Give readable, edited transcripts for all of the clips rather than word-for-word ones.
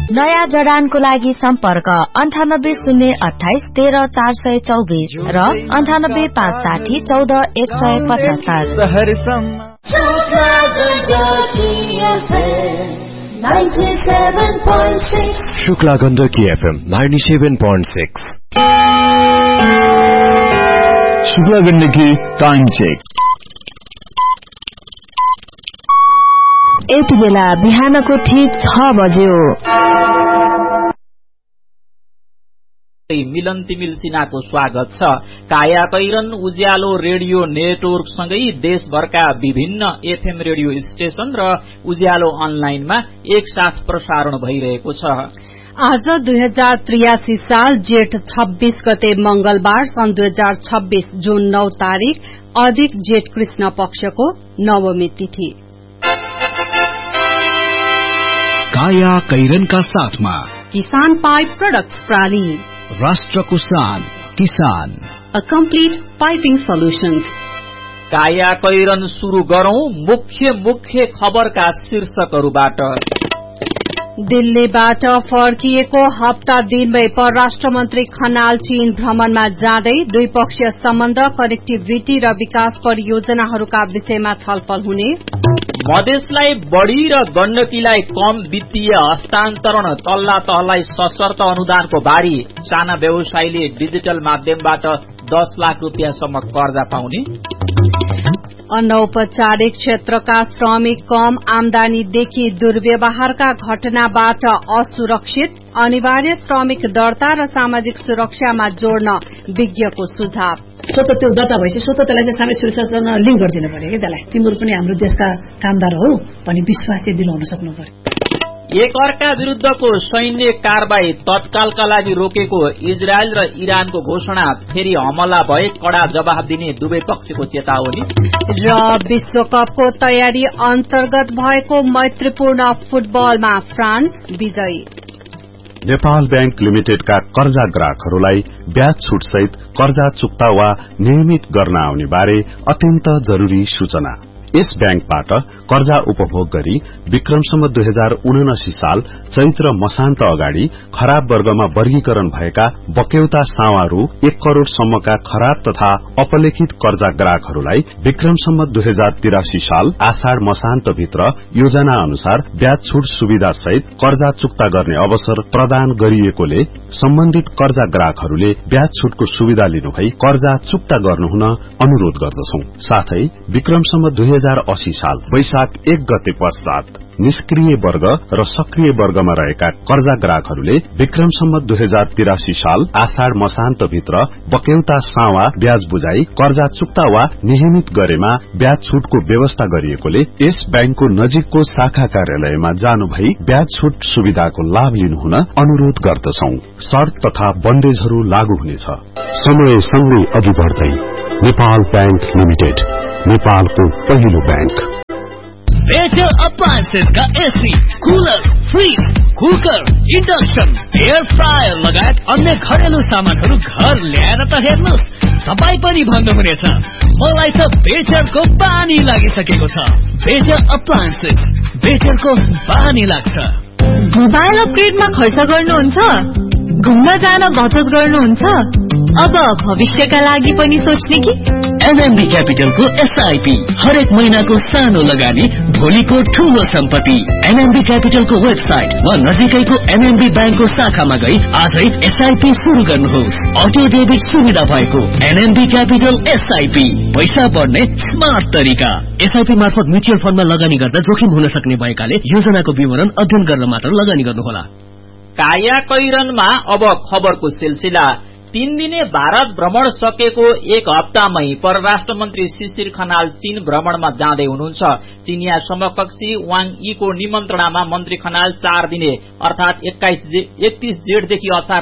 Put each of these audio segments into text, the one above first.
नयाँ जडानको लागि सम्पर्क 9808130424 र 9856140175। Shukla Gandaki FM 97.6। Shukla Gandaki time check. यति बेला बिहानको ठीक 6 बज्यो। मिलन तिमिल सिन्हाको स्वागत छ। काया कैरन उज्यालो रेडियो नेटवर्क सँगै देशभरका विभिन्न एफएम रेडियो स्टेशन र उज्यालो अनलाइनमा एकसाथ प्रसारण भइरहेको छ। आज 2083 साल जेठ 26 गते मंगलबार सन् 2026 जुन 9 तारिक अधिक जेठ कृष्ण पक्षको नवमी तिथि। काया कैरनका साथमा किसान पाइप प्रोडक्ट प्राली, राष्ट्रको शान किसान, अ कम्प्लिट पाइपिङ सोल्युशन्स। काया कैरन शुरू गरौं मुख्य खबरका शीर्षकहरूबाट। दिल्लीबाट फर्किएको हप्ता दिनमै परराष्ट्र मन्त्री खनाल चीन भ्रमणमा जाँदै द्विपक्षीय सम्बन्ध, कनेक्टिभिटी र विकास परियोजनाहरूका विषयमा छलफल हुने। मधेसलाई बढ़ी र गण्डकीलाई कम वित्तीय हस्तान्तरण, तल्ला तहलाई सशर्त अनुदानको बारी, साना व्यवसायीले डिजिटल माध्यमबाट 10 लाख रुपियाँसम्म कर्जा पाउने। अनौपचारिक क्षेत्रका श्रमिक कम आमदानीदेखि दुर्व्यवहारका घटनाबाट असुरक्षित, अनिवार्य श्रमिक दर्ता र सामाजिक सुरक्षामा जोड्न विज्ञको सुझाव। स्वत त्यो दर्ता भएपछि स्वत त्यसलाई चाहिँ सामाजिक सुरक्षासँग लिंक गरिदिनु पर्यो कि त्यसलाई। तिम्रो पनि हाम्रो देशका कामदार हो भनी विश्वास दिलाउन सक्नु पर्यो। एक अर्का विरुद्धको सैन्य कारबाही तत्कालका लागि रोकेको इजरायल र इरानको घोषणा, फेरि हमला भए कड़ा जवाफ दिने दुवै पक्षको चेतावनी। र विश्वकपको तयारी अन्तर्गत भएको मैत्रीपूर्ण फुटबलमा फ्रान्स विजयी। नेपाल बैंक लिमिटेडका कर्जा ग्राहकहरूलाई ब्याज छुट सहित कर्जा चुक्ता वा नियमित गर्न आउने बारे अत्यन्त जरूरी सूचना। यस बैंकबाट कर्जा उपभोग गरी विक्रमसम्म 2079 साल चैत्र मसान्त अगाडि खराब वर्गमा वर्गीकरण भएका बक्यौता सावा रु 1 करोड़ सम्मका खराब तथा अपलेखित कर्जा ग्राहकहरूलाई विक्रमसम्म 2083 साल आषाढ़ मसान्त भित्र योजना अनुसार ब्याज छुट सुविधा सहित कर्जा चुक्ता गर्ने अवसर प्रदान गरिएकोले सम्बन्धित कर्जा ग्राहकहरूले ब्याज छुटको सुविधा लिनुभई कर्जा चुक्ता गर्नुहुन अनुरोध गर्दछौं। साथै विक्रमसम्म 2080 साल वैशाख 1 गते पश्चात निष्क्रिय वर्ग र सक्रिय वर्गमा रहेका कर्जा ग्राहकहरूले विक्रमसम्म 2083 साल आषाढ़ मसान्त भित्र बक्यौता सावा ब्याज बुझाई कर्जा चुक्ता वा नियमित गरेमा ब्याज छुटको व्यवस्था गरिएकोले यस बैंकको नजिकको शाखा कार्यालयमा जानु भई ब्याज छुट सुविधाको लाभ लिनुहुन अनुरोध गर्दछौं। शर्त तथा बन्देजहरू लागू हुनेछ। समय सँगै अघि बढ्दै नेपाल बैंक लिमिटेड, नेपालको पहिलो बैंक। बेटर अप्लायन्सेस का AC, cooler, fridge, cooker, induction, air fryer लगायत अन्य घरेलु सामानहरू घर ल्याएर त हेर्नुहोस्, तपाई पनि भन्नुहुनेछ मलाई त बेटरको बानी लागिसकेको छ। बेटर अप्लायन्सेस, बेटरको बानी लाग्छ। मोबाइल अपग्रेडमा खर्च गर्नुहुन्छ, घुम्न जान बचत गर्नुहुन्छ, अब भविष्यका लागि पनि सोच्ने कि? एनएमबी क्यापिटलको एसआईपी, हरेक महिनाको सानो लगानी, भोलिको ठूलो सम्पत्ति। एनएमबी क्यापिटलको वेबसाइट वा नजिकैको एनएमबी बैंकको शाखामा गई आजै एसआईपी शुरू गर्नुहोस्। अटो डेबिट सुविधा भएको एनएमबी क्यापिटल एसआईपी, पैसा बढ्ने स्मार्ट तरिका। एसआईपी मार्फत म्युचुअल फण्डमा लगानी गर्दा जोखिम हुन सक्ने भएकाले योजनाको विवरण अध्ययन गरेर मात्र लगानी गर्नुहोला। काया कैरनमा अब खबरको सिलसिला। 3 दिने भारत भ्रमण सकेको एक हप्तामै परराष्ट्र मन्त्री शिशिर खनाल चीन भ्रमणमा जाँदै हुनुहुन्छ। चीनिया समकक्षी वाङ यीको निमन्त्रणामा मन्त्री खनाल 4 दिने अर्थात 31 जेठदेखि असार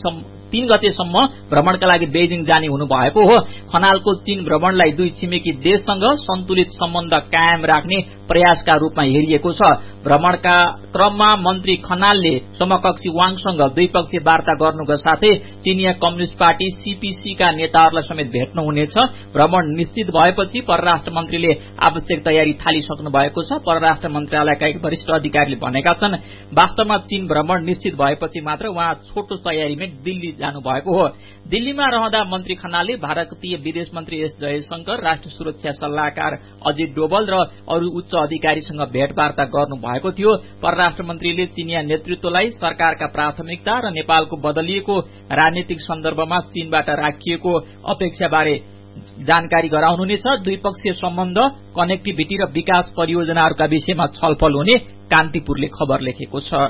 3 गतेसम्म भ्रमणका लागि बेजिङ जाने हुनुभएको हो। खनालको चीन भ्रमणलाई दुई छिमेकी देशसँग सन्तुलित सम्बन्ध कायम राख्ने प्रयासका रूपमा हेरिएको छ। भ्रमणका क्रममा मन्त्री खनालले समकक्षी वाङसँग द्विपक्षीय वार्ता गर्नुका साथै चिनिया कम्युनिष्ट पार्टी सीपीसी का नेताहरूलाई समेत भेट्नुहुनेछ। भ्रमण निश्चित भएपछि परराष्ट्र मन्त्रीले आवश्यक तयारी थालिसक्नु भएको छ। परराष्ट्र मन्त्रालयका एक वरिष्ठ अधिकारीले भनेका छन्, वास्तवमा चीन भ्रमण निश्चित भएपछि मात्र उहाँ छोटो तयारीमै दिल्ली जानु भएको हो। दिल्लीमा रहँदा मन्त्री खनालले भारतीय विदेश मन्त्री एस जयशंकर, राष्ट्रिय सुरक्षा सल्लाहकार अजित डोभल र अरू उच्च अधिकारीसँग भेटवार्ता गर्नु भएको थियो। परराष्ट्र मन्त्रीले चिनिया नेतृत्वलाई सरकारका प्राथमिकता र नेपालको बदलिएको राजनीतिक सन्दर्भमा चीनबाट राखिएको अपेक्षाबारे जानकारी गराउनुहुनेछ। द्विपक्षीय सम्बन्ध, कनेक्टिभिटी र विकास परियोजनाहरूका विषयमा छलफल हुने कान्तिपुरले खबर लेखेको छ।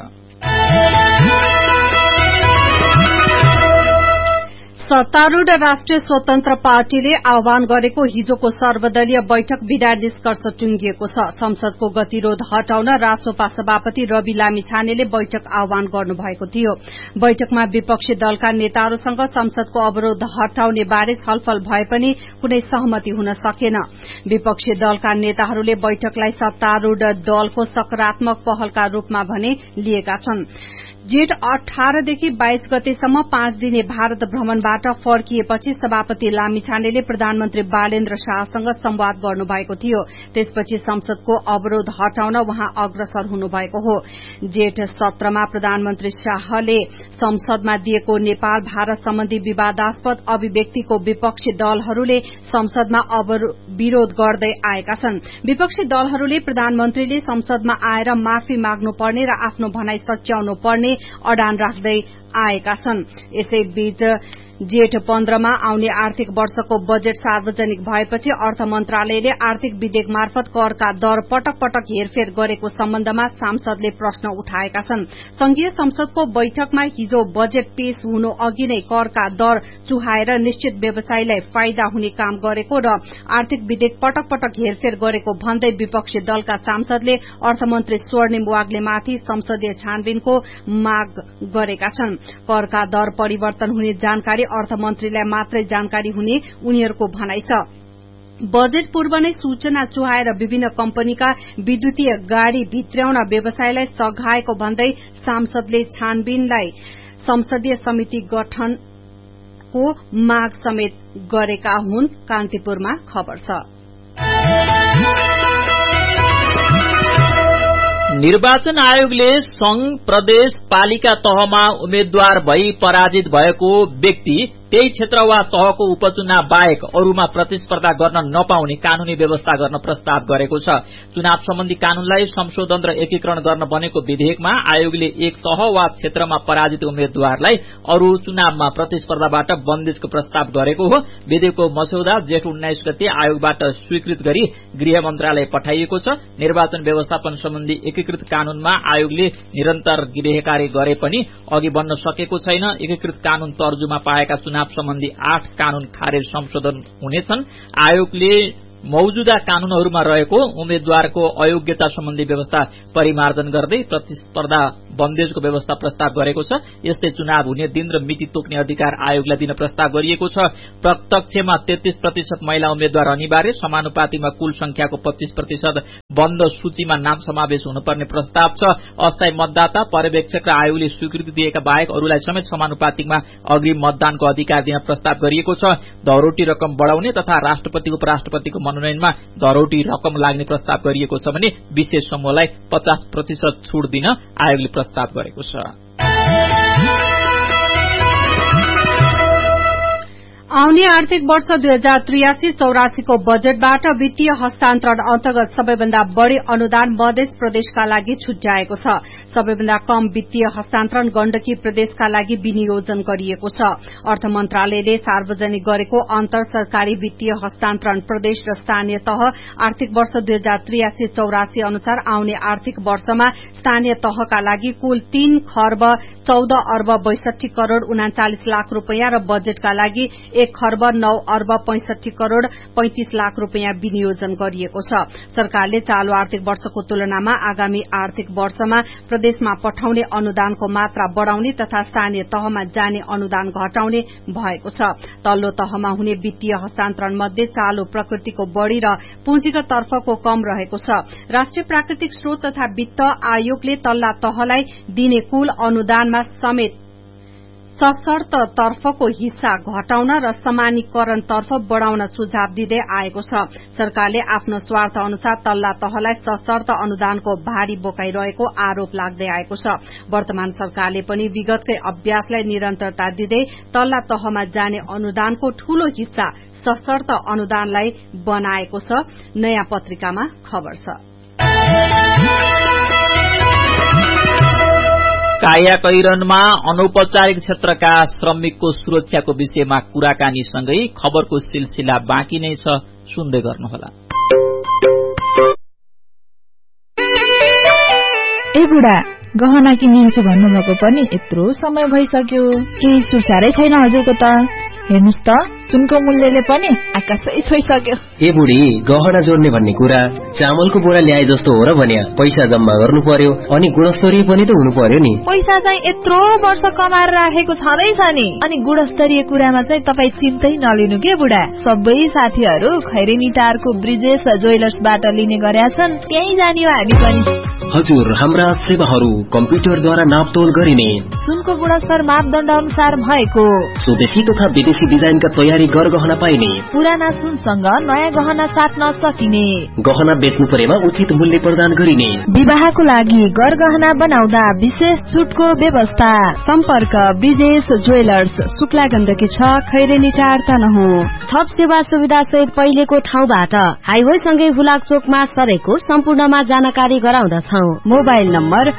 सत्तारूढ़ राष्ट्रिय स्वतन्त्र पार्टीले आह्वान गरेको हिजोको सर्वदलीय बैठक बिना निष्कर्ष टुंगिएको छ। संसदको गतिरोध हटाउन रासोपा सभापति रवि लामिछानेले बैठक आह्वान गर्नुभएको थियो। बैठकमा विपक्षी दलका नेताहरूसँग संसदको अवरोध हटाउने बारे छलफल भए पनि कुनै सहमति हुन सकेन। विपक्षी दलका नेताहरूले बैठकलाई सत्तारूढ़ दलको सकारात्मक पहलका रूपमा भने लिएका छन्। जेठ 18 देखि 22 गतेसम्म 5 दिने भारत भ्रमणबाट फर्किएपछि सभापति लामिछानेले प्रधानमन्त्री बालेन्द्र शाहसँग संवाद गर्नुभएको थियो। त्यसपछि संसदको अवरोध हटाउन उहाँ अग्रसर हुनुभएको हो। जेठ 17मा प्रधानमन्त्री शाहले संसदमा दिएको नेपाल भारत सम्बन्धी विवादास्पद अभिव्यक्तिको विपक्षी दलहरूले संसदमा विरोध गर्दै आएका छन्। विपक्षी दलहरूले प्रधानमन्त्रीले संसदमा आएर माफी माग्नुपर्ने र आफ्नो भनाई सच्याउनु पर्ने अडान राख्दै आएका छन्। यसैबीच जेठ 15मा आउने आर्थिक वर्षको बजेट सार्वजनिक भएपछि अर्थ मन्त्रालयले आर्थिक विधेयक मार्फत करका दर पटक पटक हेरफेर गरेको सम्बन्धमा सांसदले प्रश्न उठाएका छन्। संघीय संसदको बैठकमा हिजो बजेट पेश हुनु अघि नै करका दर चुहाएर निश्चित व्यवसायीलाई फाइदा हुने काम गरेको र आर्थिक विधेयक पटक पटक हेरफेर गरेको भन्दै विपक्षी दलका सांसदले अर्थमन्त्री स्वर्णिम वाग्लेमाथि संसदीय छानबिनको माग गरेका छन्। करका दर परिवर्तन हुने जानकारी अर्थमन्त्रीलाई मात्रै जानकारी हुने उनीहरूको भनाइ छ। बजेट पूर्व नै सूचना चुहाएर विभिन्न कम्पनीका विद्युतीय गाड़ी भित्र्याउन व्यवसायलाई सघाएको भन्दै सांसदले छानबिनलाई संसदीय समिति गठनको माग समेत गरेका हुन्। कान्तिपुरमा खबर छ। निर्वाचन आयोगले संघ, प्रदेश, पालिका तहमा उम्मेद्वार भई पराजित भएको व्यक्ति त्यही क्षेत्र वा तहको उपचुनाव बाहेक अरूमा प्रतिस्पर्धा गर्न नपाउने कानूनी व्यवस्था गर्न प्रस्ताव गरेको छ। चुनाव सम्बन्धी कानूनलाई संशोधन र एकीकरण गर्न बनेको विधेयकमा आयोगले एक तह वा क्षेत्रमा पराजित उम्मेद्वारलाई अरू चुनावमा प्रतिस्पर्धाबाट बन्देजको प्रस्ताव गरेको हो। विधेयकको मस्यौदा जेठ 19 गते आयोगबाट स्वीकृत गरी गृह मन्त्रालय पठाइएको छ। निर्वाचन व्यवस्थापन सम्बन्धी एकीकृत कानूनमा आयोगले निरन्तर गृह कार्य गरे पनि अघि बढ्न सकेको छैन। एकीकृत कानून तर्जुमा पाएका चुनाव सम्बन्धी 8 कानून खारेज संशोधन हुनेछन्। आयोगले मौजूदा कानूनहरूमा रहेको उम्मेद्वारको अयोग्यता सम्बन्धी व्यवस्था परिमार्जन गर्दै प्रतिस्पर्धा बन्देजको व्यवस्था प्रस्ताव गरेको छ। यस्तै चुनाव हुने दिन र मिति तोक्ने अधिकार आयोगलाई दिन प्रस्ताव गरिएको छ। प्रत्यक्षमा 33% महिला उम्मेद्वार अनिवार्य, समानुपातिमा कुल संख्याको 25% बन्द सूचीमा नाम समावेश हुनुपर्ने प्रस्ताव छ। अस्थायी मतदाता, पर्यवेक्षक र आयोगले स्वीकृति दिएका बाहेक अरूलाई समेत समानुपातिकमा अग्रिम मतदानको अधिकार दिन प्रस्ताव गरिएको छ। धरोटी रकम बढ़ाउने तथा राष्ट्रपति उपराष्ट्रपतिको मनोनयनमा धरोटी रकम लाग्ने प्रस्ताव गरिएको छ भने विशेष समूहलाई 50% छूट दिन आयोगले प्रस्ताव गरेको छ। आउने आर्थिक वर्ष 2083-84 को बजेटबाट वित्तीय हस्तान्तरण अन्तर्गत सबैभन्दा बढ़ी अनुदान मध्य प्रदेशका लागि छुट्याएको छ। सबैभन्दा कम वित्तीय हस्तान्तरण गण्डकी प्रदेशका लागि विनियोजन गरिएको छ। अर्थ मन्त्रालयले सार्वजनिक गरेको अन्तर सरकारी वित्तीय हस्तान्तरण प्रदेश र स्थानीय तह आर्थिक वर्ष 2083-84 अनुसार आउने आर्थिक वर्षमा स्थानीय तहका लागि कुल 3 खर्ब 14 अर्ब 62 करोड़ 39 लाख रूपियाँ र बजेटका लागि 1 खर्ब 9 अर्ब 65 करोड़ 35 लाख रूपियाँ विनियोजन गरिएको छ। सरकारले चालू आर्थिक वर्षको तुलनामा आगामी आर्थिक वर्षमा प्रदेशमा पठाउने अनुदानको मात्रा बढ़ाउने तथा स्थानीय तहमा जाने अनुदान घटाउने भएको छ। तल्लो तहमा हुने वित्तीय हस्तान्तरण मध्ये चालू प्रकृतिको बढ़ी र पुँजीगत तर्फको कम रहेको छ। राष्ट्रिय प्राकृतिक स्रोत तथा वित्त आयोगले तल्ला तहलाई दिने कुल अनुदानमा समेत सशर्त तर्फको हिस्सा घटाउन र समानीकरण तर्फ बढ़ाउन सुझाव दिँदै आएको छ। सरकारले आफ्नो स्वार्थ अनुसार तल्ला तहलाई सशर्त अनुदानको भारी बोकाइरहेको आरोप लाग्दै आएको छ। वर्तमान सरकारले पनि विगतकै अभ्यासलाई निरन्तरता दिँदै तल्ला तहमा जाने अनुदानको ठूलो हिस्सा सशर्त अनुदानलाई बनाएको छ। नयाँ पत्रिकामा खबर छ। कायाकैरनमा अनौपचारिक क्षेत्रका श्रमिकको सुरक्षाको विषयमा कुराकानीसँगै खबरको सिलसिला बाँकी नै छ, सुन्दै गर्नुहोला। ए बुढा, गहना किनिन्छु भन्नुभएको पनि यत्रो समय भइसक्यो, केही सुसारै छैन हजुरको त। हेर्नुस् त, सुनको मूल्यले पनि आकाशै छोइसक्यो। ए बुढी, गहना जोड्ने भन्ने कुरा चामलको बोरा ल्याए जस्तो हो र भन्या। पैसा जम्मा गर्नु पर्यो अनि गुणस्तरीय पनि त हुनु पर्यो नि। पैसा चाहिँ यत्रो वर्ष कमाएर राखेको छँदैछ नि। अनि गुणस्तरीय कुरामा चाहिँ तपाई चिन्तै नलिनु के बुढा। सबै साथीहरू खैरेनी टारको ब्रिजेश ज्वेलर्सबाट लिने गरेका छन्, त्यही जानियो हामी पनि। हजुर, हाम्रा सेवाहरू कम्प्युटरद्वारा नापतोल गरिने, सुनको गुणस्तर मापदण्ड अनुसार भएको, स्वदेशी तथा विदेशी डिजाइनका तयारी गरगहना पाइने, पुराना सुनसँग नयाँ गहना साट्न सकिने, गहना बेच्नु परेमा उचित मूल्य प्रदान गरिने, विवाहको लागि गरगहना बनाउँदा विशेष छुटको व्यवस्था। सम्पर्क ब्रिजेश ज्वेलर्स, शुक्ला गण्डकी 6, खैरेनी टार तनहुँ। थप सेवा सुविधा सहित पहिलेको ठाउँबाट हाइवे सँगै हुलाक चोकमा सरेको सम्पूर्णमा जानकारी गराउँदछ। Mobile number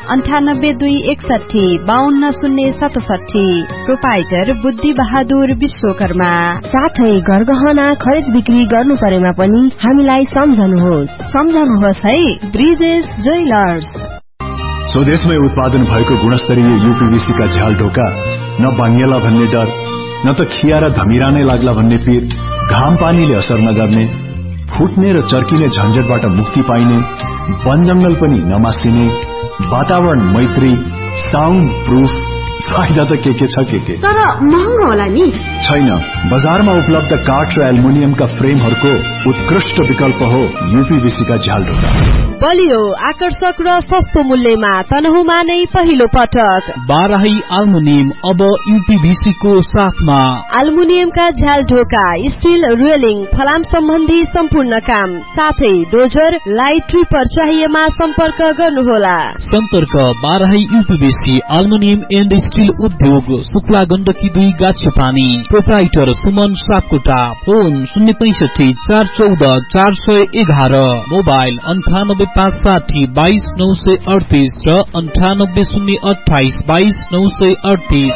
982161 520067। प्रोपाइटर बुद्धि बहादुर विश्वकर्मा। साथै गरगहना खरिद बिक्री गर्नु परेमा पनि हामीलाई सम्झनुहोस् है। ब्रिजेश ज्वेलर्स। स्वदेशमै उत्पादन भएको गुणस्तरीय यूपीवीसी का झ्याल ढोका, न बाङ्गेला भन्ने डर, न त खिया र धमिरा नै लाग्ला भन्ने पीर, घाम पानीले असर नगर्ने, फुट्ने र चर्किने झन्झटबाट मुक्ति पाइने, वन जंगल पनि नमासिने, वातावरण मैत्री, साउन्ड प्रूफ, फाइदा त के छ के तर महँगो होला नि। छैन, बजारमा उपलब्ध काठ र एल्युमिनियमका फ्रेमहरूको उत्कृष्ट विकल्प हो यूपीवीसी का झ्याल ढोका। बलियो, आकर्षक र सस्तो मूल्यमा तनहुँमा नै पहिलो पटक बाराही एल्युमिनियम अब यूपीवीसी को साथमा। एल्युमिनियमका झ्याल ढोका, स्टील रेलिङ, फलाम सम्बन्धी सम्पूर्ण काम, साथै डोजर, लाइट ट्रिपर चाहिएमा सम्पर्क गर्नुहोला। सम्पर्क Barahi UPVC aluminium and steel उद्योग, Shukla Gandaki 2, गाछेपानी। Proprietor Suman Sapkota. Phone 065 414 411। Mobile 98560 22938 र 98028 22938।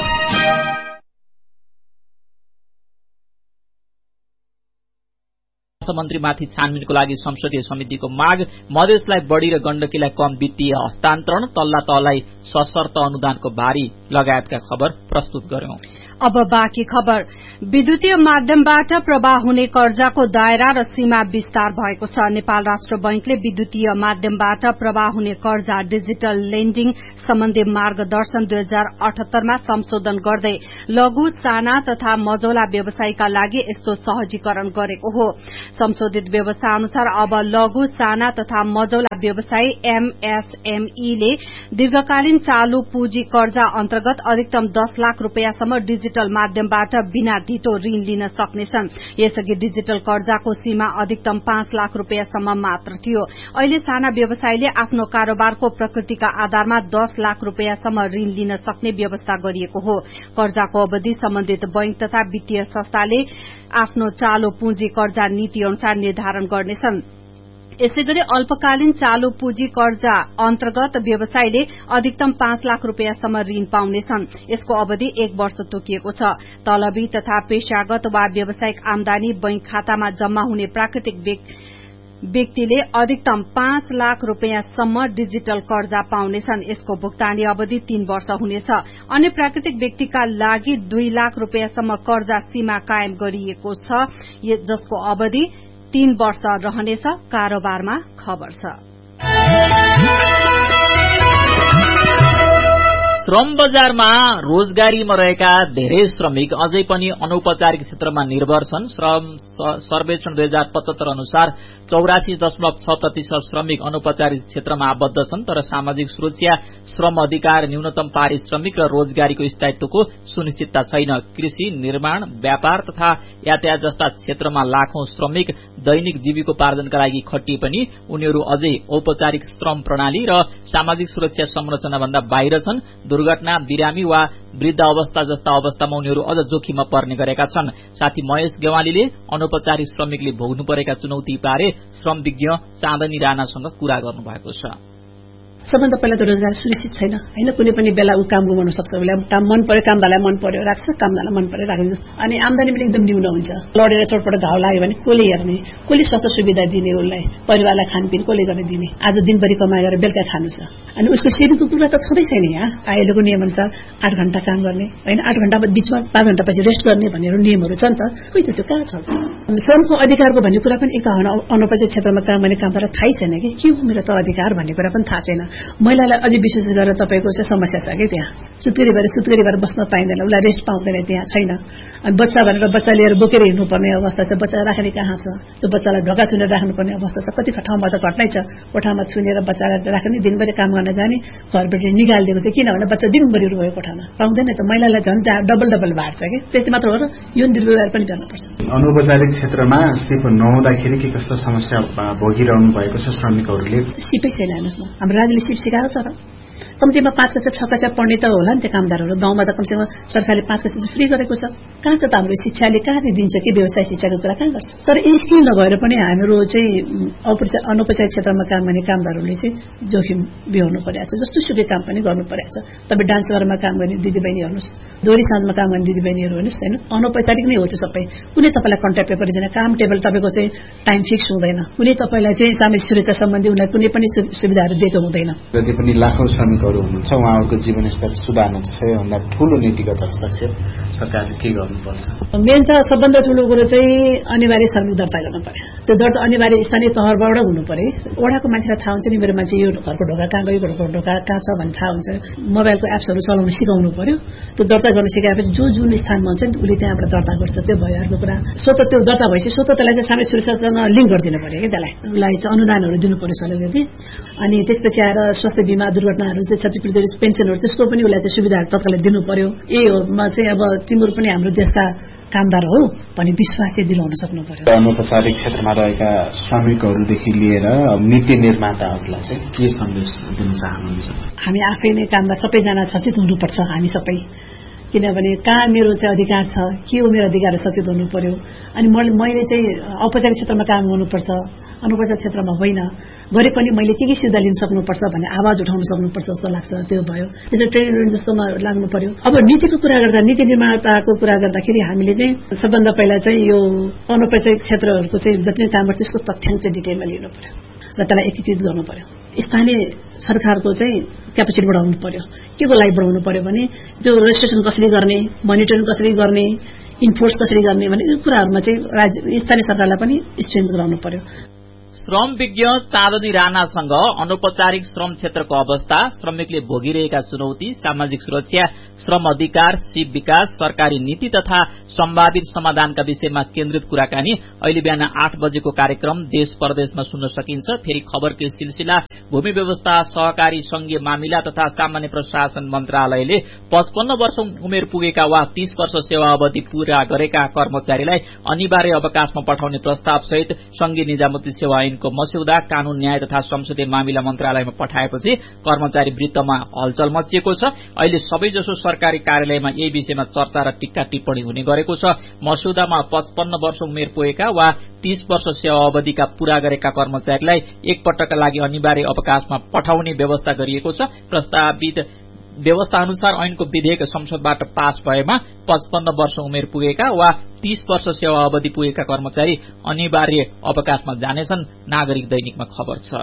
अर्थमन्त्रीमाथि छानबिनको लागि संसदीय समितिको माग, मधेसलाई बढ़ी र गण्डकीलाई कम वित्तीय हस्तान्तरण, तल्ला तहलाई सशर्त अनुदानको भारी लगायतका खबर प्रस्तुत गर्यौं। अब बाँकी खबर। विद्युतीय माध्यमबाट प्रवाह हुने कर्जाको दायरा र सीमा विस्तार भएको छ। नेपाल राष्ट्र बैंकले विद्युतीय माध्यमबाट प्रवाह हुने कर्जा डिजिटल लेन्डिङ सम्बन्धी मार्गदर्शन 2078 मा संशोधन गर्दै लघु, साना तथा मझौला व्यवसायीका लागि यस्तो सहजीकरण गरेको हो। संशोधित व्यवस्था अनुसार अब लघु, साना तथा मझौला व्यवसायी एमएसएमई ले दीर्घकालीन चालू पुँजी कर्जा अन्तर्गत अधिकतम 10 लाख रूपियाँसम्म डिजिटल माध्यमबाट बिना धितो ऋण लिन सक्नेछन्। यसअघि डिजिटल कर्जाको सीमा अधिकतम 5 लाख रूपियाँसम्म मात्र थियो। अहिले साना व्यवसायीले आफ्नो कारोबारको प्रकृतिका आधारमा 10 लाख रूपियाँसम्म ऋण लिन सक्ने व्यवस्था गरिएको हो। कर्जाको अवधि सम्बन्धित बैंक तथा वित्तीय संस्थाले आफ्नो चालू पुँजी कर्जा नीति अनुसार निर्धारण गर्नेछन्। यसैगरी अल्पकालीन चालू पुँजी कर्जा अन्तर्गत व्यवसायीले अधिकतम 5 लाख रूपियाँसम्म ऋण पाउनेछन्। यसको अवधि 1 वर्ष तोकिएको छ। तलबी तथा पेशागत वा व्यावसायिक आमदानी बैंक खातामा जम्मा हुने प्राकृतिक व्यक्तिले अधिकतम 5 लाख रुपियाँसम्म डिजिटल कर्जा पाउनेछन्। यसको भुक्तानी अवधि 3 वर्ष हुनेछ। अन्य प्राकृतिक व्यक्तिका लागि 2 लाख रुपियाँसम्म कर्जा सीमा कायम गरिएको छ, जसको अवधि 3 वर्ष रहनेछ। कारोबारमा खबर छ। श्रम बजारमा रोजगारीमा रहेका धेरै श्रमिक अझै पनि अनौपचारिक क्षेत्रमा निर्भर छन्। श्रम सर्वेक्षण 2075 अनुसार 84.6% श्रमिक अनौपचारिक क्षेत्रमा आबद्ध छन्। तर सामाजिक सुरक्षा, श्रम अधिकार, न्यूनतम पारिश्रमिक र रोजगारीको स्थायित्वको सुनिश्चितता छैन। कृषि, निर्माण, व्यापार तथा यातायात जस्ता क्षेत्रमा लाखौं श्रमिक दैनिक जीविकोपार्जनका लागि खटिए पनि उनीहरू अझै औपचारिक श्रम प्रणाली र सामाजिक सुरक्षा संरचना भन्दा बाहिर छन्। दुर्घटना, बिरामी वा वृद्ध अवस्था जस्ता अवस्थामा उनीहरू अझ जोखिममा पर्ने गरेका छन्। साथी महेश गेवालीले अनौपचारिक श्रमिकले भोग्नु परेका चुनौती बारे श्रम विज्ञ चाँदनी राणासँग कुरा गर्नुभएको छ। सबभन्दा पहिला त रोजगार सुनिश्चित छैन हैन। कुनै पनि बेला ऊ काम गुमाउन सक्छ। उसलाई काम मन पर्यो, कामदारलाई मन पर्यो राख्छ, कामदारलाई मन पर्यो राख्छ। अनि आम्दानी पनि एकदम न्यून हुन्छ। लडेर चोटपट घाउ लाग्यो भने कसले हेर्ने, कसले स्वास्थ्य सुविधा दिने, उसलाई परिवारलाई खानपिन कसले गर्ने दिने। आज दिनभरि कमाएर बेलुका खानु छ। अनि उसको सेविङको कुरा त छँदै छैन। यहाँ आइलेको नियम अनुसार 8 घण्टा काम गर्ने हैन, 8 घण्टा बीचमा 5 घण्टा पछि रेस्ट गर्ने भन्ने नियमहरू छ नि त। खोइ त त्यो कहाँ छ? श्रमको अधिकारको भन्ने कुरा पनि एक अनौपचारिक क्षेत्रमा काम गर्ने कामदारलाई थाहै छैन कि के हो मेरो त अधिकार भन्ने कुरा पनि थाहा छैन। महिलालाई अझै विशेष गरेर तपाईको चाहिँ समस्या छ कि त्यहाँ सुत्केरी भएर बस्न पाइँदैन, उसलाई रेस्ट पाउँदैन, त्यहाँ छैन। अनि बच्चा भनेर बच्चा लिएर बोकेर हिँड्नुपर्ने अवस्था छ। बच्चा राख्ने कहाँ छ? त्यो बच्चालाई ढोका थुनेर राख्नुपर्ने अवस्था छ। कति ठाउँमा त घटनै छ। कोठामा थुनेर बच्चालाई राख्ने, दिनभरि काम गर्न जाने, घरबाट निकालिदिएको छ। किनभने बच्चा दिनभरि रोयो कोठामा, पाउँदैन त। महिलालाई झन् त्यहाँ डबल भार छ कि। त्यति मात्र हो र यौन दुर्व्यवहार पनि गर्नुपर्छ। अनौपचारिक क्षेत्रमा सिप नहुँदाखेरि के कस्तो समस्या भोगिरहनु भएको छ श्रमिकहरूले? सिपै छैन। हेर्नुहोस् न, हाम्रो राज्यले सिप सिकाएको छ र कम्तीमा 5 कक्षा 6 कक्षा पढ्ने त होला नि त्यो कामदारहरू। गाउँमा त कमसेकम सरकारले 5 कक्षा फ्री गरेको छ। कहाँ छ त हाम्रो शिक्षाले? कहाँ दिन्छ कि व्यवसाय शिक्षाको कुरा कहाँ गर्छ? तर स्किल नभएर पनि हामीहरू चाहिँ अनौपचारिक क्षेत्रमा काम गर्ने कामदारहरूले चाहिँ जोखिम बिहोर्नु परेको छ। जस्तो सुकै काम पनि गर्नु परेको छ। तपाईँ डान्स घरमा काम गर्ने दिदीबहिनी हेर्नुहोस्, दोहोरी साँझमा काम गर्ने दिदीबहिनीहरू हेर्नुहोस्, अनौपचारिक नै हो त्यो सबै। कुनै तपाईँलाई कन्ट्याक्ट पेपर दिँदैन, काम टेबल तपाईँको चाहिँ टाइम फिक्स हुँदैन, कुनै तपाईँलाई चाहिँ सामाजिक सुरक्षा सम्बन्धी उनीहरू कुनै पनि सुविधाहरू दिएको हुँदैन। जति पनि लाखौं श्रमिकहरू हुनुहुन्छ उहाँहरूको जीवनस्तर सुधार्न चाहिँ सबैभन्दा ठूलो नीतिगत हस्तक्षेप सरकारले के गर्नुपर्छ? मेन त सबभन्दा ठूलो कुरो चाहिँ अनिवार्य श्रमिक दर्ता गर्नु पर्यो। त्यो दर्ता अनिवार्य स्थानीय तहबाट हुनु पर्यो। वडाको मान्छेलाई थाहा हुन्छ नि मेरो मान्छे यो घरको ढोका कहाँ गयो, घरको ढोका कहाँ छ भन्ने थाहा हुन्छ। मोबाइलको एप्सहरू चलाउन सिकाउनु पर्यो। त्यो दर्ता गर्न सिकाएपछि जुन स्थानमा हुन्छ नि उसले त्यहाँबाट दर्ता गर्छ। त्यो भयो अर्को कुरा। स्वत त्यो दर्ता भएपछि स्वत त्यसलाई चाहिँ सामाजिक सुरक्षासँग लिङ्क गरिदिनु पर्यो कि त्यसलाई। उसलाई चाहिँ अनुदानहरू दिनु पर्यो सरकारले। अनि त्यसपछि आएर स्वास्थ्य बिमा, दुर्घटनाहरू चाहिँ क्षतिपूर्ति, पेन्सनहरू त्यसको पनि उसलाई चाहिँ सुविधाहरू तत्कालै दिनु पर्यो। यही हो चाहिँ अब तिम्रो पनि हाम्रो देशका कामदार हो भन्ने विश्वास चाहिँ दिलाउन सक्नु पर्यो। अनौपचारिक क्षेत्रमा रहेका श्रमिकहरूदेखि लिएर नीति निर्माताहरूलाई चाहिँ के सन्देश दिन चाहनुहुन्छ? हामी आफै नै कामदार सबैजना सचेत हुनुपर्छ। हामी सबै, किनभने कहाँ मेरो चाहिँ अधिकार छ, के हो मेरो अधिकार, सचेत हुनु पर्यो। अनि मैले चाहिँ औपचारिक क्षेत्रमा काम गर्नुपर्छ, अनौपचारिक क्षेत्रमा होइन। गरे पनि मैले के सुविधा लिन सक्नुपर्छ भन्ने आवाज उठाउन सक्नुपर्छ जस्तो लाग्छ। त्यो भयो। त्यसरी ट्रेड युनियन जस्तोमा लाग्नु पर्यो। अब नीतिको कुरा गर्दा, नीति निर्माताको कुरा गर्दाखेरि हामीले चाहिँ सबभन्दा पहिला चाहिँ यो अनौपचारिक क्षेत्रहरूको चाहिँ जति काम गर्छ त्यसको तथ्याङ्क चाहिँ डिटेलमा लिनु पर्यो र त्यसलाई एकीकृत गर्नु पर्यो। स्थानीय सरकारको चाहिँ क्यापेसिटी बढाउनु पर्यो। के को लागि बढाउनु पर्यो भने त्यो रेजिस्ट्रेसन कसरी गर्ने, मोनिटरिङ कसरी गर्ने, इन्फोर्स कसरी गर्ने भन्ने कुराहरूमा चाहिँ स्थानीय सरकारलाई पनि स्ट्रेन्थ गराउनु पर्यो। श्रम विज्ञ चाँदनी राणासँग अनौपचारिक श्रम क्षेत्रको अवस्था, श्रमिकले भोगिरहेका चुनौती, सामाजिक सुरक्षा, श्रम अधिकार, सिप विकास, सरकारी नीति तथा सम्भावित समाधानका विषयमा केन्द्रित कुराकानी अहिले बिहान 8 बजेको कार्यक्रम देश परदेशमा सुन्न सकिन्छ। फेरि खबरको सिलसिला भूमि व्यवस्था, सहकारी संघीय मामिला तथा सामान्य प्रशासन मन्त्रालयले 55 वर्ष उमेर पुगेका वा 30 वर्ष सेवा अवधि पूरा गरेका कर्मचारीलाई अनिवार्य अवकाशमा पठाउने प्रस्ताव सहित संघीय निजामती सेवा ऐनको मस्यौदा कानून, न्याय तथा संसदीय मामिला मन्त्रालयमा पठाएपछि कर्मचारी वृत्तमा हलचल मचिएको छ। अहिले सबैजसो सरकारी कार्यालयमा यही विषयमा चर्चा र टिक्का टिप्पणी हुने गरेको छ। मस्यौदामा 55 वर्ष उमेर पुगेका वा 30 वर्ष सेवा अवधिका पूरा गरेका कर्मचारीलाई एक पटकका लागि अनिवार्य अवकाशमा पठाउने व्यवस्था गरिएको छ। प्रस्तावित व्यवस्था अनुसार ऐनको विधेयक संसदबाट पास भएमा 55 वर्ष उमेर पुगेका वा 30 वर्ष सेवा अवधि पुगेका कर्मचारी अनिवार्य अवकाशमा जानेछन्। नागरिक दैनिकमा खबर छ।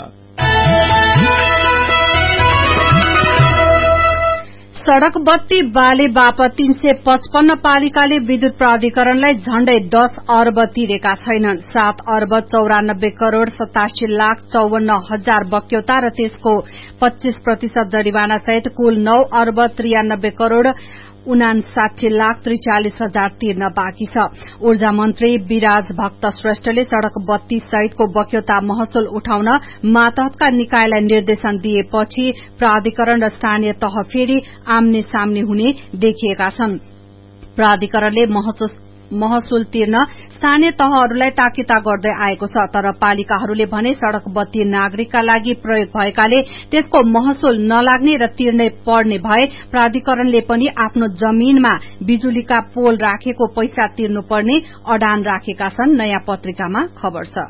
सड़क बत्ती बाले बापत 355 पालिकाले विद्युत प्राधिकरणलाई झण्डै 10 अर्ब तिरेका छैनन्। 7 अर्ब 94 करोड़ 87 लाख 54 हजार बक्यौता र त्यसको 25% जरिवाना सहित कुल 9 अर्ब 93 करोड़ 59 लाख 43 हजार तिर्न बाँकी छ। ऊर्जा मन्त्री विराज भक्त श्रेष्ठले सड़क बत्ती सहितको बक्यौता महसुल उठाउन मातहतका निकायलाई निर्देशन दिएपछि प्राधिकरण र स्थानीय तह फेरि आम्ने सामने हुने देखिएका छन्। प्राधिकरणले महसुल तिर्न स्थानीय तहहरूलाई ताकिता गर्दै आएको छ, तर पालिकाहरूले भने सड़क बत्ती नागरिकका लागि प्रयोग भएकाले त्यसको महसुल नलाग्ने र तिर्नै पर्ने भए प्राधिकरणले पनि आफ्नो जमीनमा बिजुलीका पोल राखेको पैसा तिर्नुपर्ने अडान राखेका छन्। नयाँ पत्रिकामा खबर छ।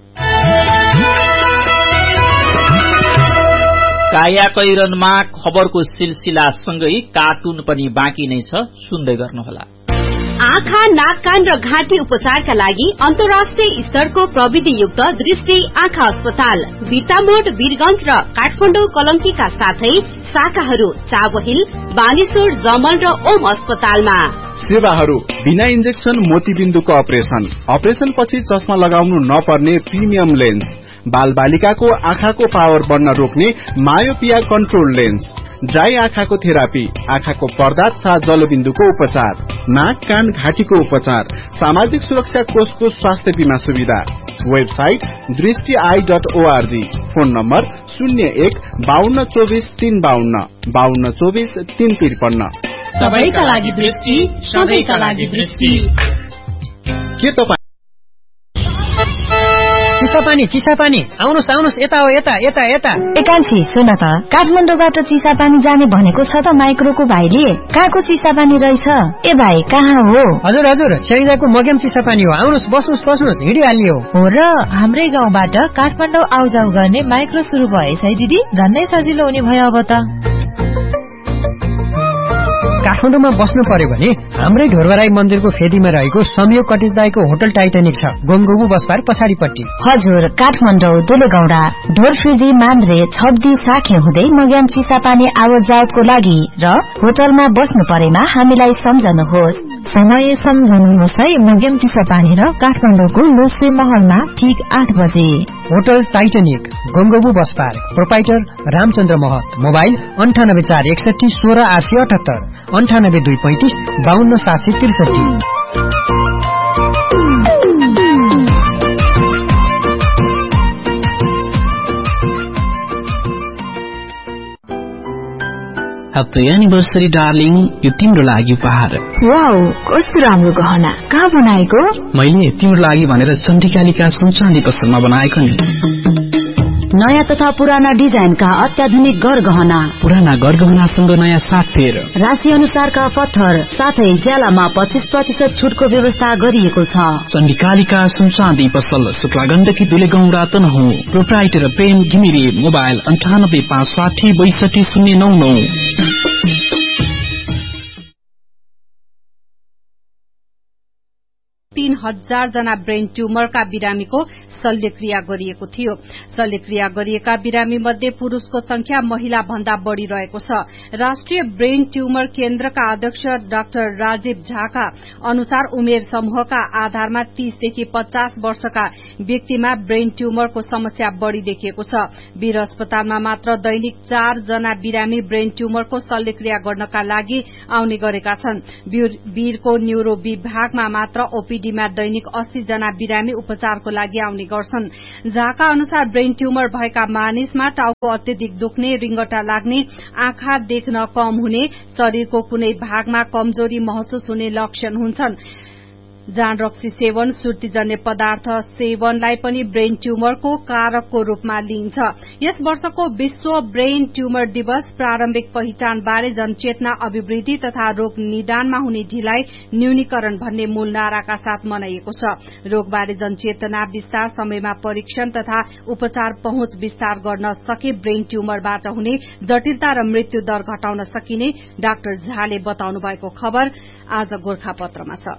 कायाकैरनमा खबरको सिलसिलासँगै कार्टुन पनि बाँकी नै छ, सुन्दै गर्नुहोला। आँखा, नाक, कान र घाँटी उपचारका लागि अन्तर्राष्ट्रिय स्तरको प्रविधियुक्त दृष्टि आँखा अस्पताल बिर्तामोड, वीरगंज र काठमाडौँ कलंकीका साथै शाखाहरू चाबहिल, बानेश्वर, जमल र ओम अस्पतालमा। सेवाहरू बिना इन्जेक्सन मोतीबिन्दुको अपरेशन पछि चस्मा लगाउनु नपर्ने प्रिमियम लेन्स, बाल बालिकाको आँखाको पावर बढ्न रोक्ने मायोपिया कन्ट्रोल लेन्स, ड्राई आँखाको थेरापी, आँखाको पर्दा तथा जलबिन्दुको उपचार, नाक, कान, घाँटीको उपचार, सामाजिक सुरक्षा कोषको स्वास्थ्य बीमा सुविधा। Website दृष्टि.org, phone number 01-5224-352, 5224-353। सबैका लागि दृष्टि, सबैका लागि दृष्टि। के तपाईँ चिसापानी आउनुहोस् यता हो, यता। एकान्छी सुन त, काठमाडौँबाट चिसापानी जाने भनेको छ त माइक्रोको भाइले। कहाँको चिसापानी रहेछ? ए भाइ कहाँ हो? हजुर स्याइजाको मग्याम चिसापानी हो। आउनुहोस्, बस्नुहोस्, हिँडिहालियो हो। र हाम्रै गाउँबाट काठमाडौँ आउजाउ गर्ने माइक्रो शुरू भएछ है दिदी, झन्नै सजिलो हुने भयो अब त। काठमाडौँमा बस्नु पर्यो भने हाम्रै ढोरवराई मन्दिरको फेदीमा रहेको संयोग कटेज दाईको होटल टाइटानिक छ, गोमगोबु बसपार पछाडिपट्टि। हजुर, काठमाडौँ दुलेगौडा ढोरफेदी मान्द्रे छब्दी साखे हुँदै मग्याम चिसापानी आवत जावतको लागि र होटलमा बस्नु परेमा हामीलाई सम्झनुहोस्। समय सम्झनुहोस् है। मग्याम चिसापानी र काठमाडौँको लोसे महलमा ठीक 8 बजे। होटल टाइटानिक, गोमगोबु बसपार, प्रोपाइटर रामचन्द्र महत। मोबाइल 9841616878, 9825527763। ह्याप्पी एनिभर्सरी डार्लिङ, यो तिम्रो लागि उपहार। वाउ, कस्तो राम्रो गहना, कहाँ बनाएको? मैले तिम्रो लागि भनेर चण्डिकालिका सुनचाँदी पसलमा बनाएको नि। नयाँ तथा पुराना डिजाइनका अत्याधुनिक गरगहना, पुराना गरगहनासँग नयाँ साथ फेर, राशि अनुसारका पत्थर साथै ज्यालामा 25% छुटको व्यवस्था गरिएको छ। चण्डिकालिका सुनचाँदी पसल, शुक्ला गण्डकी दुलेगौडा तनहुँ। प्रोप्राइटर प्रेम घिमिरे। मोबाइल 9856262099। 3000 जना ब्रेन ट्युमरका बिरामीको शल्यक्रिया गरिएको थियो। शल्यक्रिया गरिएका बिरामी मध्ये पुरूषको संख्या महिला भन्दा बढ़ी रहेको छ। राष्ट्रिय ब्रेन ट्युमर केन्द्रका अध्यक्ष डाक्टर राजीव झाका अनुसार उमेर समूहका आधारमा 30 देखि 50 वर्षका व्यक्तिमा ब्रेन ट्युमरको समस्या बढ़ी देखिएको छ। वीर अस्पतालमा मात्र दैनिक 4 जना बिरामी ब्रेन ट्युमरको शल्यक्रिया गर्नका लागि आउने गरेका छन्। वीरको न्यूरो विभागमा मात्र ओपीडीमा दैनिक 80 जना बिरामी उपचारको लागि आउने गर्छन्। झाका अनुसार ब्रेन ट्युमर भएका मानिसमा टाउको अत्यधिक दुख्ने, रिंगटा लाग्ने, आँखा देख्न कम हुने, शरीरको कुनै भागमा कमजोरी महसुस हुने लक्षण हुन्छन्। जाँड रक्सी सेवन, सुर्तीजन्य पदार्थ सेवनलाई पनि ब्रेन ट्युमरको कारकको रूपमा लिइन्छ। यस वर्षको विश्व ब्रेन ट्युमर दिवस प्रारम्भिक पहिचानबारे जनचेतना अभिवृद्धि तथा रोग निदानमा हुने ढिलाइ न्यूनीकरण भन्ने मूल नाराका साथ मनाइएको छ। रोगबारे जनचेतना विस्तार, समयमा परीक्षण तथा उपचार पहुँच विस्तार गर्न सके ब्रेन ट्युमरबाट हुने जटिलता र मृत्यु दर घटाउन सकिने डाक्टर झाले बताउनु भएको खबर आज गोरखापत्रमा छ।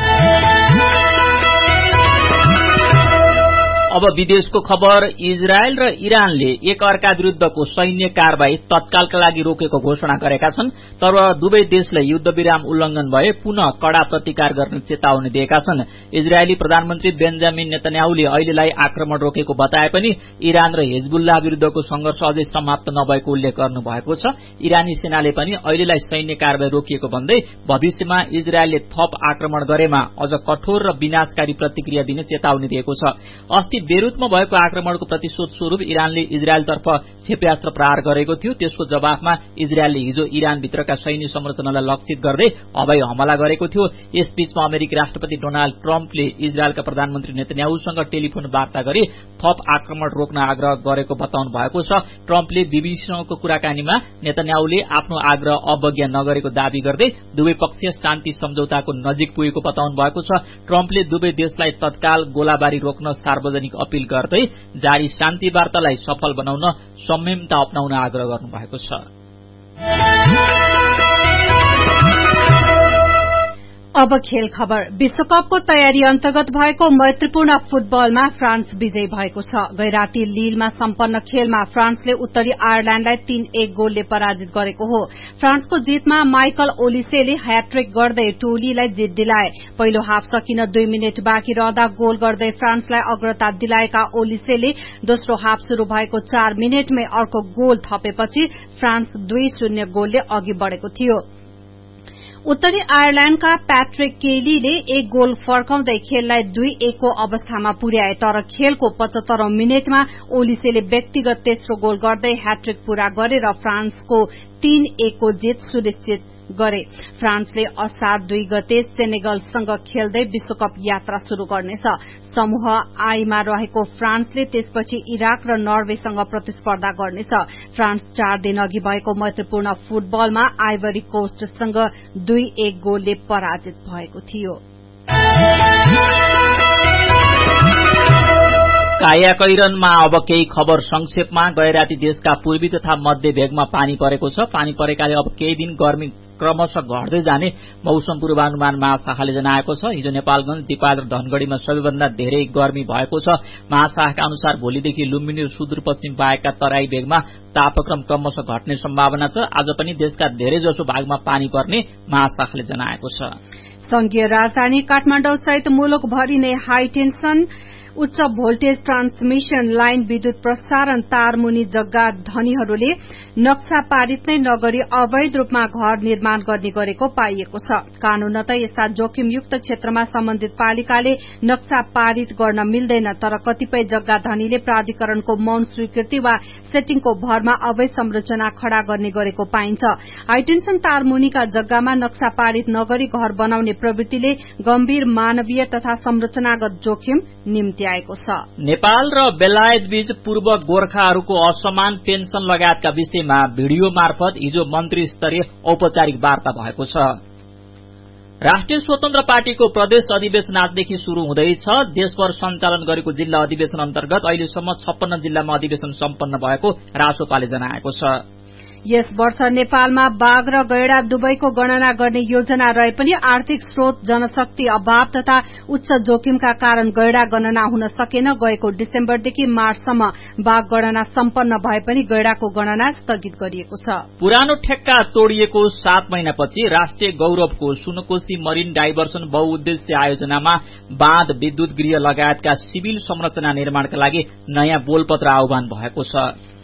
अब विदेशको खबर। इजरायल र इरानले एक अर्का विरूद्धको सैन्य कारवाही तत्कालका लागि रोकेको घोषणा गरेका छन्, तर दुवै देशले युद्धविराम उल्लंघन भए पुनः कड़ा प्रतिकार गर्ने चेतावनी दिएका छन्। इजरायली प्रधानमन्त्री बेन्जामिन नेतन्याहुले अहिलेलाई आक्रमण रोकेको बताए पनि इरान र हिजबुल्लाह विरूद्धको संघर्ष अझै समाप्त नभएको उल्लेख गर्नुभएको छ। इरानी सेनाले पनि अहिलेलाई सैन्य कारवाही रोकिएको भन्दै भविष्यमा इजरायलले थप आक्रमण गरेमा अझ कठोर र विनाशकारी प्रतिक्रिया दिने चेतावनी दिएको छ। अस्ति बेरुतमा भएको आक्रमणको प्रतिशोध स्वरूप इरानले इजरायलतर्फ क्षेप्यास्त्र प्रहार गरेको थियो। त्यसको जवाफमा इजरायलले हिजो इरानभित्रका सैन्य संरचनालाई लक्षित गर्दै हवाई हमला गरेको थियो। यसबीचमा अमेरिकी राष्ट्रपति डोनाल्ड ट्रम्पले इजरायलका प्रधानमन्त्री नेतन्याहुसँग टेलिफोन वार्ता गरी थप आक्रमण रोक्न आग्रह गरेको बताउनु भएको छ। ट्रम्पले बीबीसीसँगको कुराकानीमा नेतन्याहुले आफ्नो आग्रह अवज्ञा नगरेको दावी गर्दै दुवै पक्ष शान्ति सम्झौताको नजिक पुगेको बताउनु भएको छ। ट्रम्पले दुवै देशलाई तत्काल गोलाबारी रोक्न सार्वजनिक अपील गर्दै जारी शान्ति वार्तालाई सफल बनाउन संयमता अपनाउन आग्रह गर्नुभएको छ। अब खेल खबर। विश्वकपको तयारी अन्तर्गत भएको मैत्रीपूर्ण फुटबलमा फ्रान्स विजयी भएको छ। गैराती लीलमा सम्पन्न खेलमा फ्रान्सले उत्तरी आयरल्याण्डलाई 3-1 गोलले पराजित गरेको हो। फ्रान्सको जितमा माइकल ओलिसेले ह्याट्रिक गर्दै टोलीलाई जित दिलाए। पहिलो हाफ सकिन 2 मिनट बाँकी रहँदा गोल गर्दै फ्रान्सलाई अग्रता दिलाएका ओलिसेले दोस्रो हाफ शुरू भएको 4 मिनटमै अर्को गोल थपेपछि फ्रान्स 2-0 गोलले अघि बढ़ेको थियो। उत्तरी आयरल्याण्डका प्याट्रिक केलीले 1 गोल फर्काउँदै खेललाई 2-1 को अवस्थामा पुर्याए, तर खेलको 75औं मिनटमा ओलिसेले व्यक्तिगत तेस्रो गोल गर्दै ह्याट्रिक पूरा गरेर फ्रान्सको 3-1 को जित सुनिश्चित गरे। फ्रान्सले असार 2 गते सेनेगलसँग खेल्दै विश्वकप यात्रा शुरू गर्नेछ। समूह आईमा रहेको फ्रान्सले त्यसपछि इराक र नर्वेसँग प्रतिस्पर्धा गर्नेछ। फ्रान्स 4 दिन अघि भएको मैत्रीपूर्ण फुटबलमा आइभरी कोस्टसँग 2-1 गोलले पराजित भएको थियो। कायाकैरनमा अब केही खबर संक्षेपमा। गैराती देशका पूर्वी तथा मध्य भेगमा पानी परेको छ। पानी परेकाले अब केही दिन गर्मी क्रमशः घट्दै जाने मौसम पूर्वानुमान महाशाखाले जनाएको छ। हिजो नेपालगंज, दिपाल र धनगढ़ीमा सबैभन्दा धेरै गर्मी भएको छ। महाशाखाका अनुसार भोलिदेखि लुम्बिनी र सुदूरपश्चिम बाहेकका तराई भेगमा तापक्रम क्रमशः घट्ने सम्भावना छ। आज पनि देशका धेरैजसो भागमा पानी पर्ने महाशाखाले जनाएको छ। संघीय राजधानी काठमाडौँ सहित मुलुकभरि नै हाई टेन्सन उच्च भोल्टेज ट्रान्समिशन लाइन विद्युत प्रसारण तारमुनि जग्गा धनीहरूले नक्सा पारित नै नगरी अवैध रूपमा घर निर्माण गर्ने गरेको पाइएको छ। कानूनत यस्ता जोखिमयुक्त क्षेत्रमा सम्बन्धित पालिकाले नक्सा पारित गर्न मिल्दैन, तर कतिपय जग्गा धनीले प्राधिकरणको मौन स्वीकृति वा सेटिङको भरमा अवैध संरचना खड़ा गर्ने गरेको पाइन्छ। हाइटेन्सन तारमुनिका जग्गामा नक्सा पारित नगरी घर बनाउने प्रवृत्तिले गम्भीर मानवीय तथा संरचनागत जोखिम निम्ति आएको छ। नेपाल र बेलायत बीच पूर्व गोर्खाहरूको असमान पेन्सन लगायतका विषयमा भिडियो मार्फत हिजो मन्त्री स्तरीय औपचारिक वार्ता भएको छ। राष्ट्रिय स्वतन्त्र पार्टीको प्रदेश अधिवेशन आजदेखि शुरू हुँदैछ। देशभर सञ्चालन गरेको जिल्ला अधिवेशन अन्तर्गत अहिलेसम्म 56 जिल्लामा अधिवेशन सम्पन्न भएको रासोपाले जनाएको छ। यस वर्ष नेपालमा बाघ र गैंडा दुवैको गणना गर्ने योजना रहे पनि आर्थिक स्रोत, जनशक्ति अभाव तथा उच्च जोखिमका कारण गैंडा गणना हुन सकेन। गएको डिसेम्बरदेखि मार्चसम्म बाघ गणना सम्पन्न भए पनि गैंडाको गणना स्थगित गरिएको छ। पुरानो ठेक्का तोडिएको 7 महिनापछि राष्ट्रिय गौरवको सुनकोशी मरिन डाइभर्सन बहुउद्देश्य आयोजनामा बाँध, विद्युत गृह लगायतका सिभिल संरचना निर्माणका लागि नयाँ बोलपत्र आह्वान भएको छ।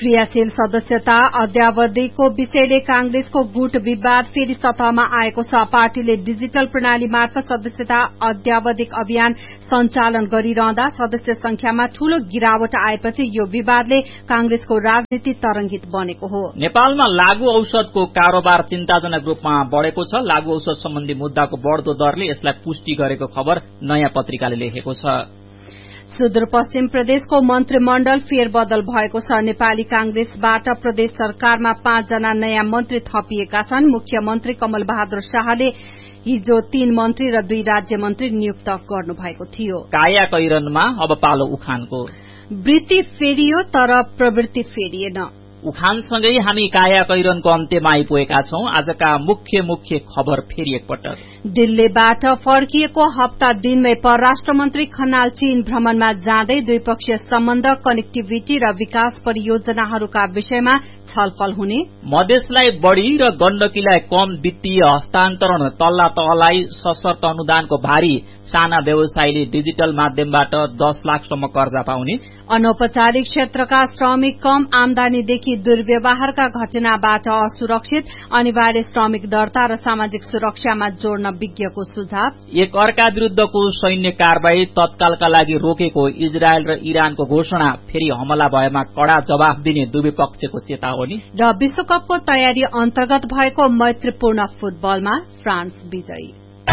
क्रियाशील सदस्यता अद्यावधिको विषयले कांग्रेसको गुट विवाद फेरि सतहमा आएको छ। पार्टीले डिजिटल प्रणाली मार्फत सदस्यता अद्यावधिक अभियान सञ्चालन गरिरहँदा सदस्य संख्यामा ठूलो गिरावट आएपछि यो विवादले कांग्रेसको राजनीति तरंगित बनेको हो। नेपालमा लागू औषधको कारोबार चिन्ताजनक रूपमा बढ़ेको छ। लागू औषध सम्बन्धी मुद्दाको बढ़दो दरले यसलाई पुष्टि गरेको खबर नयाँ पत्रिकाले लेखेको छ। सुदूरपश्चिम प्रदेशको मन्त्रीमण्डल फेरबदल भएको छ। नेपाली कांग्रेसबाट प्रदेश सरकारमा 5 जना नयाँ मन्त्री थपिएका छन्। मुख्यमन्त्री कमल बहादुर शाहले हिजो 3 मन्त्री र 2 राज्य मन्त्री नियुक्त गर्नुभएको थियो। काया कैरनमा अब पालो उखानको। वृत्ति फेरियो तर प्रवृत्ति फेरिएन। उखानसँगै हामी काया कैरनको अन्त्यमा आइपुगेका छौं। आजका मुख्य खबर फेरि एकपटक। दिल्लीबाट फर्किएको हप्ता दिनमै परराष्ट्र मन्त्री खनाल चीन भ्रमणमा जाँदै द्विपक्षीय सम्बन्ध, कनेक्टिभिटी र विकास परियोजनाहरूका विषयमा छलफल हुने, मधेसलाई बढ़ी र गण्डकीलाई कम वित्तीय हस्तान्तरण, तल्ला तहलाई सशर्त अनुदानको भारी, साना व्यवसायीले डिजिटल माध्यमबाट 10 लाखसम्म कर्जा पाउने, अनौपचारिक क्षेत्रका श्रमिक कम आमदानीदेखि दुर्व्यवहारका घटनाबाट असुरक्षित, अनिवार्य श्रमिक दर्ता र सामाजिक सुरक्षामा जोड्न विज्ञको सुझाव, एक अर्का विरूद्धको सैन्य कारबाही तत्कालका लागि रोकेको इजरायल र इरानको घोषणा, फेरि हमला भएमा कड़ा जवाफ दिने दुवै पक्षको चेतावनी र विश्वकपको तयारी अन्तर्गत भएको मैत्रीपूर्ण फुटबलमा फ्रान्स विजयी।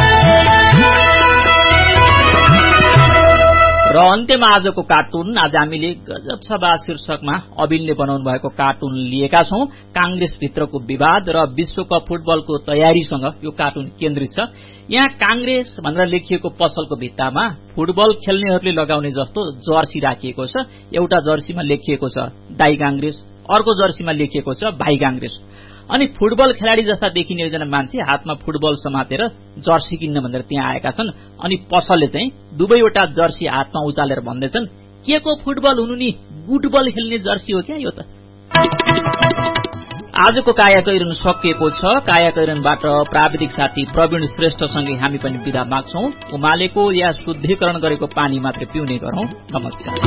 र अन्त्यमा आजको कार्टुन। आज हामीले गजब छ बा शीर्षकमा अबिनले बनाउनु भएको कार्टुन लिएका छौं। कांग्रेस भित्रको विवाद र विश्वकप फुटबलको तयारीसँग यो कार्टुन केन्द्रित छ। यहाँ कांग्रेस भनेर लेखिएको पसलको भित्तामा फुटबल खेल्नेहरूले लगाउने जस्तो जर्सी राखिएको छ। एउटा जर्सीमा लेखिएको छ दाई कांग्रेस, अर्को जर्सीमा लेखिएको छ भाइ कांग्रेस। अनि फुटबल खेलाड़ी जस्ता देखिने एकजना मान्छे हातमा फुटबल समातेर जर्सी किन्न भनेर त्यहाँ आएका छन्। अनि पसलले चाहिँ दुवैवटा जर्सी हातमा उचालेर भन्दैछन्, के को फुटबल हुनु नि, गुटबल खेल्ने जर्सी हो क्या यो त। आजको काया कैरन सकिएको छ। काया कैरनबाट प्राविधिक साथी प्रवीण श्रेष्ठसँगै हामी पनि बिदा माग्छौं। उमालेको या शुद्धिकरण गरेको पानी मात्र पिउने गरौं। नमस्कार।